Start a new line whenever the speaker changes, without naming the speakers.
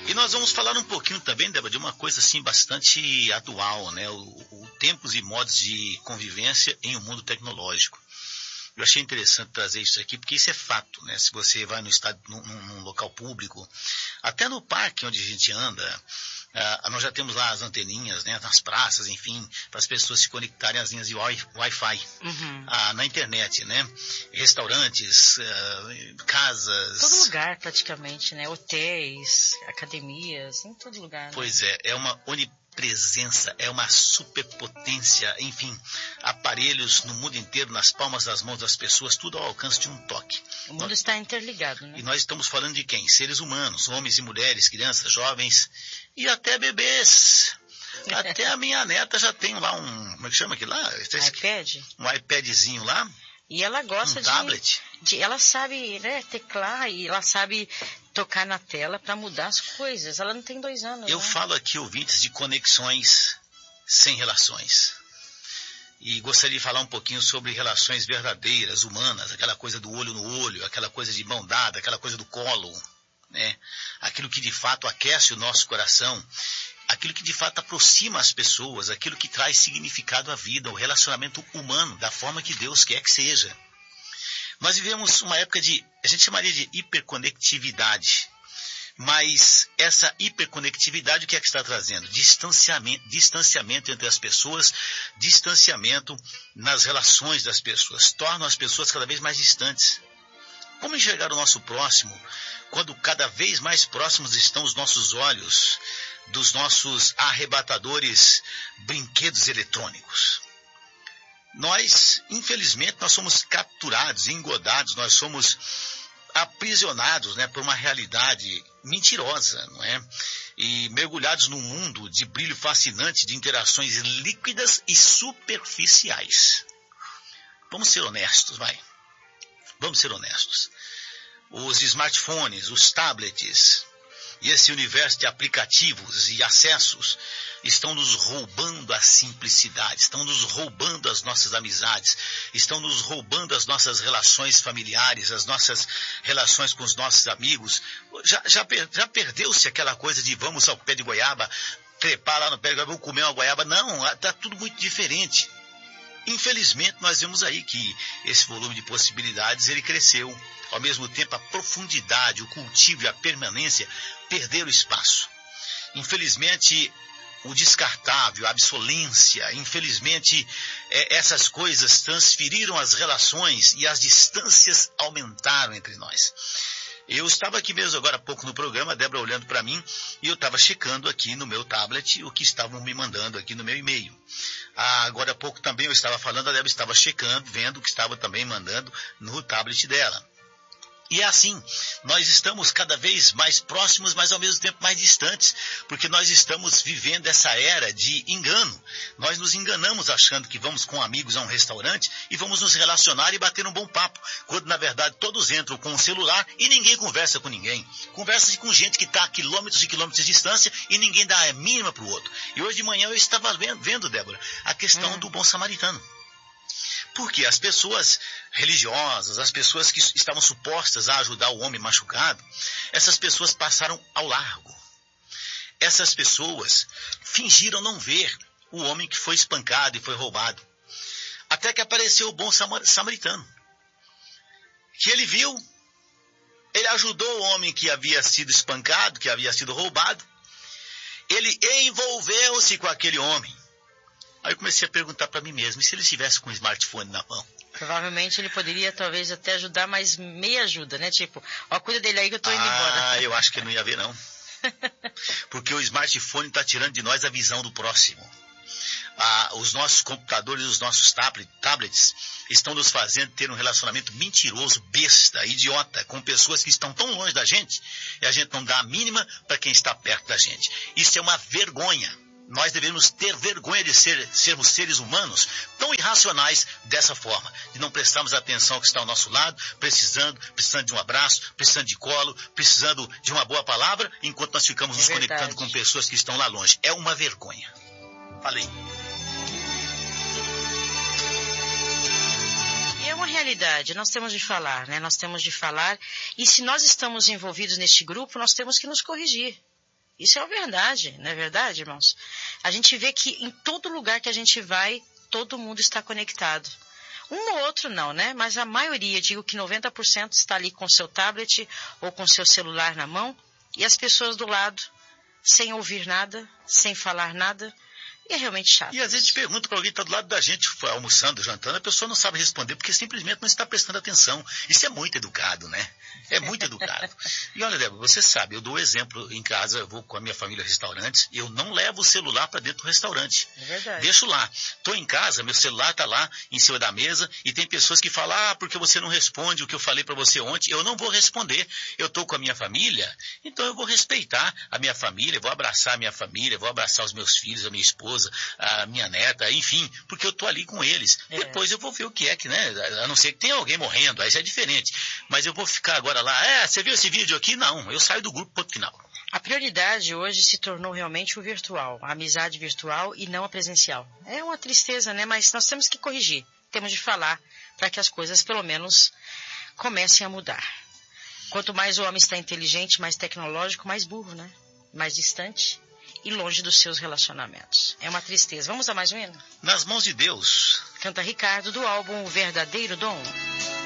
E nós vamos falar um pouquinho também, Débora, de uma coisa assim bastante atual, né? O tempos e modos de convivência em um mundo tecnológico. Eu achei interessante trazer isso aqui, porque isso é fato, né? Se você vai no estado, num local público, até no parque onde a gente anda, nós já temos lá as anteninhas, né? Nas praças, enfim, para as pessoas se conectarem às linhas de Wi-Fi, na internet, né? Restaurantes, casas.
Todo lugar, praticamente, né? Hotéis, academias, em todo lugar. Né?
Pois é uma onipresença, é uma superpotência, enfim, aparelhos no mundo inteiro, nas palmas das mãos das pessoas, tudo ao alcance de um toque.
O mundo está interligado, né?
E nós estamos falando de quem? Seres humanos, homens e mulheres, crianças, jovens e até bebês. Até a minha neta já tem lá como é que chama aquilo lá?
iPad?
Um iPadzinho lá.
E ela gosta
tablet.
Ela sabe, né, teclar e ela sabe tocar na tela para mudar as coisas. Ela não tem 2 anos.
Eu falo aqui, ouvintes, de conexões sem relações. E gostaria de falar um pouquinho sobre relações verdadeiras, humanas, aquela coisa do olho no olho, aquela coisa de mão dada, aquela coisa do colo, né? Aquilo que de fato aquece o nosso coração, aquilo que de fato aproxima as pessoas, aquilo que traz significado à vida, o relacionamento humano, da forma que Deus quer que seja. Nós vivemos uma época a gente chamaria de hiperconectividade. Mas essa hiperconectividade, o que é que está trazendo? Distanciamento entre as pessoas, distanciamento nas relações das pessoas, tornam as pessoas cada vez mais distantes. Como enxergar o nosso próximo quando cada vez mais próximos estão os nossos olhos dos nossos arrebatadores brinquedos eletrônicos? Infelizmente, nós somos capturados, engodados, nós somos aprisionados, né, por uma realidade mentirosa, não é? E mergulhados num mundo de brilho fascinante, de interações líquidas e superficiais. Vamos ser honestos, vai. Vamos ser honestos. Os smartphones, os tablets e esse universo de aplicativos e acessos estão nos roubando a simplicidade, estão nos roubando as nossas amizades, estão nos roubando as nossas relações familiares, as nossas relações com os nossos amigos. Já perdeu-se aquela coisa de vamos ao pé de goiaba, trepar lá no pé de goiaba, vamos comer uma goiaba. Não, está tudo muito diferente. Infelizmente, nós vemos aí que esse volume de possibilidades, ele cresceu. Ao mesmo tempo, a profundidade, o cultivo e a permanência perderam espaço. Infelizmente, o descartável, a obsolência, infelizmente, essas coisas transferiram as relações e as distâncias aumentaram entre nós. Eu estava aqui mesmo agora há pouco no programa, a Débora olhando para mim, e eu estava checando aqui no meu tablet o que estavam me mandando aqui no meu e-mail. Agora há pouco também eu estava falando, a Débora estava checando, vendo o que estava também mandando no tablet dela. E é assim, nós estamos cada vez mais próximos, mas ao mesmo tempo mais distantes, porque nós estamos vivendo essa era de engano. Nós nos enganamos achando que vamos com amigos a um restaurante e vamos nos relacionar e bater um bom papo, quando na verdade todos entram com o celular e ninguém conversa com ninguém. Conversa com gente que está a quilômetros e quilômetros de distância e ninguém dá a mínima para o outro. E hoje de manhã eu estava vendo, Débora, a questão do bom samaritano. Porque as pessoas religiosas, as pessoas que estavam supostas a ajudar o homem machucado, essas pessoas passaram ao largo. Essas pessoas fingiram não ver o homem que foi espancado e foi roubado. Até que apareceu o bom samaritano. Que ele viu, ele ajudou o homem que havia sido espancado, que havia sido roubado. Ele envolveu-se com aquele homem. Aí eu comecei a perguntar para mim mesmo, e se ele estivesse com o smartphone na mão?
Provavelmente ele poderia talvez até ajudar, mas meia ajuda, né? Tipo, ó, cuida dele aí que eu tô indo embora.
Eu acho que não ia ver não. Porque o smartphone está tirando de nós a visão do próximo. Os nossos computadores, os nossos tablets estão nos fazendo ter um relacionamento mentiroso, besta, idiota, com pessoas que estão tão longe da gente e a gente não dá a mínima para quem está perto da gente. Isso é uma vergonha. Nós devemos ter vergonha de sermos seres humanos tão irracionais dessa forma, de não prestarmos atenção ao que está ao nosso lado, precisando de um abraço, precisando de colo, precisando de uma boa palavra, enquanto nós ficamos nos conectando com pessoas que estão lá longe. É uma vergonha. Falei.
E é uma realidade, nós temos de falar, né? Nós temos de falar, e se nós estamos envolvidos neste grupo, nós temos que nos corrigir. Isso é a verdade, não é verdade, irmãos? A gente vê que em todo lugar que a gente vai, todo mundo está conectado. Um ou outro não, né? Mas a maioria, digo que 90% está ali com seu tablet ou com seu celular na mão e as pessoas do lado, sem ouvir nada, sem falar nada. E é realmente chato.
E às vezes pergunta para alguém que está do lado da gente, almoçando, jantando, a pessoa não sabe responder porque simplesmente não está prestando atenção. Isso é muito educado, né? É muito educado. E olha, Débora, você sabe, eu dou exemplo em casa, eu vou com a minha família a restaurantes, eu não levo o celular para dentro do restaurante.
É verdade.
Deixo lá. Estou em casa, meu celular está lá em cima da mesa e tem pessoas que falam, porque você não responde o que eu falei para você ontem. Eu não vou responder. Eu estou com a minha família, então eu vou respeitar a minha família, vou abraçar a minha família, vou abraçar os meus filhos, a minha esposa, a minha neta, enfim, porque eu estou ali com eles. Depois eu vou ver o que é que, né, a não ser que tenha alguém morrendo, aí já é diferente. Mas eu vou ficar agora lá, você viu esse vídeo aqui? Não, eu saio do grupo ponto final.
A prioridade hoje se tornou realmente o virtual, a amizade virtual e não a presencial. É uma tristeza, né? Mas nós temos que corrigir, temos de falar para que as coisas, pelo menos, comecem a mudar. Quanto mais o homem está inteligente, mais tecnológico, mais burro, né? Mais distante e longe dos seus relacionamentos. É uma tristeza. Vamos a mais um hino?
Nas mãos de Deus.
Canta Ricardo, do álbum O Verdadeiro Dom.